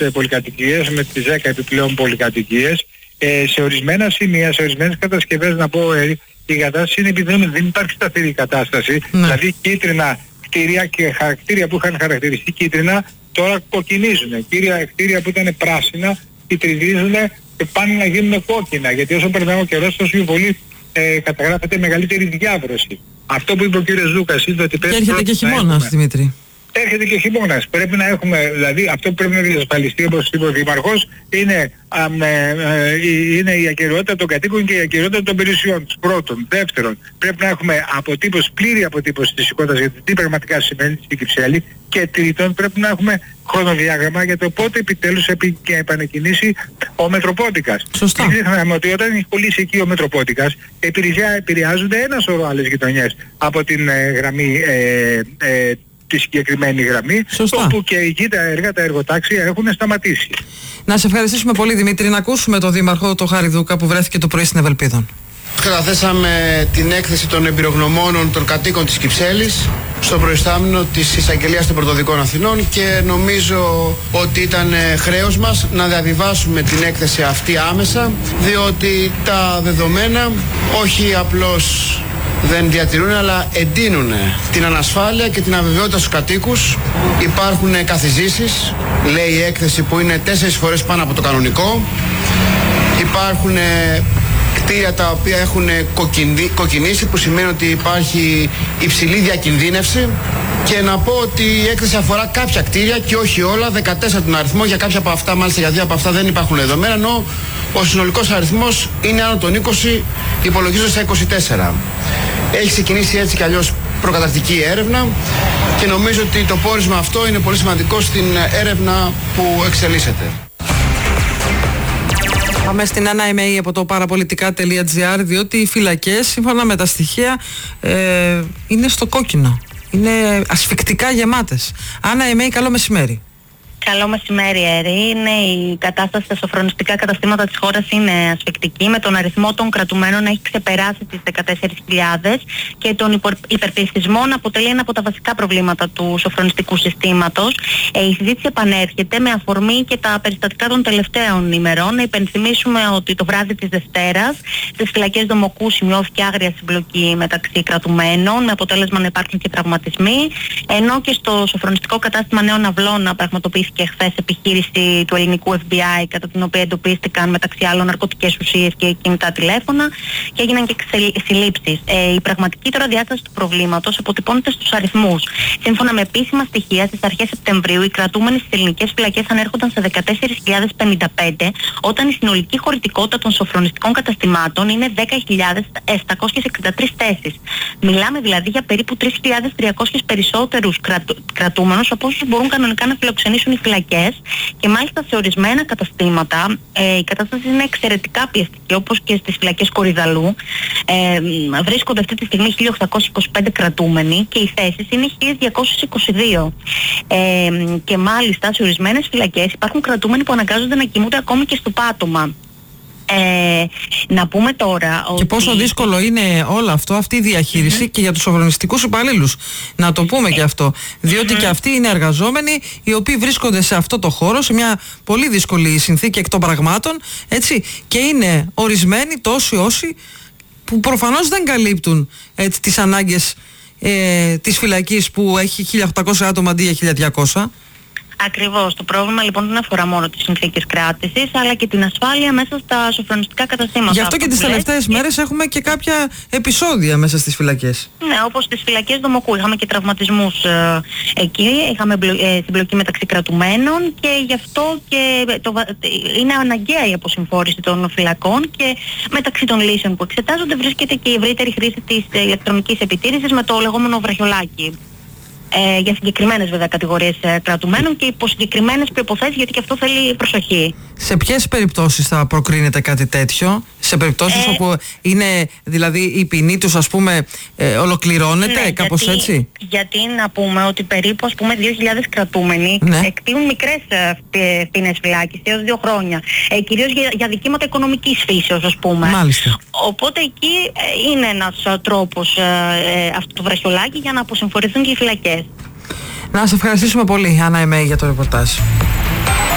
πολυκατοικίες με τις 10 επιπλέον πολυκατοικίες. Σε ορισμένα σημεία, σε ορισμένες κατασκευές, να πω, η κατάσταση είναι επειδή δεν υπάρχει σταθερή κατάσταση. Δηλαδή κίτρινα κτίρια και κτίρια που είχαν χαρακτηριστεί κίτρινα τώρα κοκκινίζουν. Κτίρια που ήταν πράσινα κυτρινίζουν και πάνε να γίνουν κόκκινα. Γιατί όσο περνάει ο καιρός τόσο πιο πολύ καταγράφεται μεγαλύτερη διάβρωση. Αυτό που είπε ο κύριος Λούκας είναι ότι πρέπει. Και έρχεται και χειμώνας, Δημήτρη. Έρχεται και χειμώνας. Πρέπει να έχουμε, δηλαδή αυτό που πρέπει να διασφαλιστεί, όπως είπε ο Δήμαρχος, είναι η ακεραιότητα των κατοίκων και η ακεραιότητα των περιουσιών τους. Πρώτον. Δεύτερον, πρέπει να έχουμε πλήρη αποτύπωση της εικόνας γιατί τι πραγματικά σημαίνει στην Κυψέλη. Και τρίτον, πρέπει να έχουμε χρονοδιάγραμμα για το πότε επιτέλους επανεκκινήσει ο Μετροπόντικας. Σωστά. Μην ξεχνάμε ότι όταν έχει κολλήσει εκεί ο Μετροπόντικας, επηρεάζονται ένα σωρό άλλες γειτονιές από την γραμμή, τη συγκεκριμένη γραμμή, όπου και εκεί τα εργοτάξια έχουν σταματήσει. Να σε ευχαριστήσουμε πολύ, Δημήτρη. Να ακούσουμε τον Δήμαρχο, τον Χάρη Δούκα, που βρέθηκε το πρωί στην Ευελπίδων. Καταθέσαμε την έκθεση των εμπειρογνωμόνων των κατοίκων της Κυψέλης στο προϊστάμενο της Εισαγγελίας των Πρωτοδικών Αθηνών και νομίζω ότι ήταν χρέος μας να διαβιβάσουμε την έκθεση αυτή άμεσα, διότι τα δεδομένα όχι απλώς δεν διατηρούν αλλά εντείνουν την ανασφάλεια και την αβεβαιότητα στους κατοίκους. Υπάρχουν καθιζήσεις, λέει η έκθεση, που είναι 4 φορές πάνω από το κανονικό. Υπάρχουν κτίρια τα οποία έχουν κοκκινήσει, που σημαίνει ότι υπάρχει υψηλή διακινδύνευση. Και να πω ότι η έκθεση αφορά κάποια κτίρια και όχι όλα, 14 τον αριθμό. Για κάποια από αυτά, μάλιστα για 2 από αυτά δεν υπάρχουν δεδομένα, ενώ ο συνολικός αριθμός είναι άνω των 20, υπολογίζονται στα 24. Έχει ξεκινήσει έτσι κι αλλιώς προκαταρκτική έρευνα και νομίζω ότι το πόρισμα αυτό είναι πολύ σημαντικό στην έρευνα που εξελίσσεται. Πάμε στην Άννα Εμέη από το παραπολιτικά.gr, διότι οι φυλακές, σύμφωνα με τα στοιχεία, είναι στο κόκκινο. Είναι ασφικτικά γεμάτες. Άννα Εμέη, καλό μεσημέρι. Καλό μεσημέρι, Έρη. Η κατάσταση στα σοφρονιστικά καταστήματα της χώρας είναι ασφικτική, με τον αριθμό των κρατουμένων να έχει ξεπεράσει τις 14.000 και τον υπερπληθυσμό να αποτελεί ένα από τα βασικά προβλήματα του σοφρονιστικού συστήματος. Η συζήτηση επανέρχεται με αφορμή και τα περιστατικά των τελευταίων ημερών. Να υπενθυμίσουμε ότι το βράδυ της Δευτέρας στις φυλακές Δομοκού σημειώθηκε άγρια συμπλοκή μεταξύ κρατουμένων, με αποτέλεσμα να υπάρχουν και τραυματισμοί, ενώ και στο σοφρονιστικό κατάστημα Νέων Αυλώνα πραγματοποιήθηκε και χθες επιχείρηση του ελληνικού FBI, κατά την οποία εντοπίστηκαν μεταξύ άλλων ναρκωτικές ουσίες και κινητά τηλέφωνα και έγιναν και συλλήψεις. Η πραγματική τώρα διάσταση του προβλήματος αποτυπώνεται στους αριθμούς. Σύμφωνα με επίσημα στοιχεία, στις αρχές Σεπτεμβρίου οι κρατούμενοι στις ελληνικές φυλακές ανέρχονταν σε 14.055, όταν η συνολική χωρητικότητα των σοφρονιστικών καταστημάτων είναι 10.763 θέσεις. Μιλάμε δηλαδή για περίπου 3.300 περισσότερους κρατούμενους από όσους μπορούν κανονικά να φιλοξενήσουν οι φυλακές, και μάλιστα σε ορισμένα καταστήματα η κατάσταση είναι εξαιρετικά πιεστική, όπως και στις φυλακές Κορυδαλού. Βρίσκονται αυτή τη στιγμή 1.825 κρατούμενοι και οι θέσεις είναι 1.222. Και μάλιστα σε ορισμένες φυλακές υπάρχουν κρατούμενοι που αναγκάζονται να κοιμούνται ακόμη και στο πάτωμα. Να πούμε τώρα ότι... Και πόσο δύσκολο είναι όλο αυτό, αυτή η διαχείριση και για τους σοφρονιστικούς υπαλλήλους. Να το πούμε και αυτό. Διότι και αυτοί είναι εργαζόμενοι οι οποίοι βρίσκονται σε αυτό το χώρο, σε μια πολύ δύσκολη συνθήκη εκ των πραγμάτων, έτσι, και είναι ορισμένοι τόσοι όσοι που προφανώς δεν καλύπτουν τις ανάγκες της φυλακής που έχει 1.800 άτομα αντί για 1.200. Ακριβώς. Το πρόβλημα λοιπόν δεν αφορά μόνο τις συνθήκες κράτησης, αλλά και την ασφάλεια μέσα στα σοφρονιστικά καταστήματα. Γι' αυτό και τις τελευταίες μέρες έχουμε και κάποια επεισόδια μέσα στις φυλακές. Ναι, όπως στις φυλακές Δομοκού. Είχαμε και τραυματισμούς εκεί, είχαμε συμπλοκή μεταξύ κρατουμένων και γι' αυτό και είναι αναγκαία η αποσυμφόρηση των φυλακών, και μεταξύ των λύσεων που εξετάζονται βρίσκεται και η ευρύτερη χρήση της ηλεκτρονικής επιτήρησης με το λεγόμενο βραχιολάκι. Για συγκεκριμένες βέβαια κατηγορίες κρατουμένων και υπό συγκεκριμένες προϋποθέσεις, γιατί και αυτό θέλει προσοχή. Σε ποιες περιπτώσεις θα προκρίνεται κάτι τέτοιο? Σε περιπτώσεις όπου είναι δηλαδή η ποινή τους, ας πούμε, ολοκληρώνεται, ναι, κάπως έτσι? Γιατί να πούμε ότι περίπου, ας πούμε, 2.000 κρατούμενοι εκτείουν μικρές ποινές φυλάκισης έως 2 χρόνια. Κυρίως για δικήματα οικονομικής φύσεως, ας πούμε. Μάλιστα. Οπότε εκεί είναι ένας τρόπος αυτό το βραχιολάκι για να αποσυμφορηθούν και οι φυλακές. Να σας ευχαριστήσουμε πολύ, Άννα Εμέη, για το ρεπορτάζ.